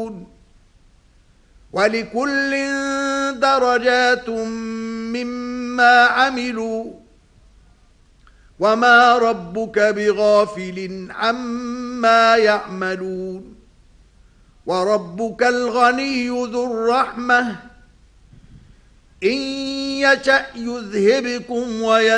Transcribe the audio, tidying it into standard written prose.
يعملون ولكل درجات مما عملوا وما ربك بغافل عما يعملون وربك الغني ذو الرحمة إن يشأ يذهبكم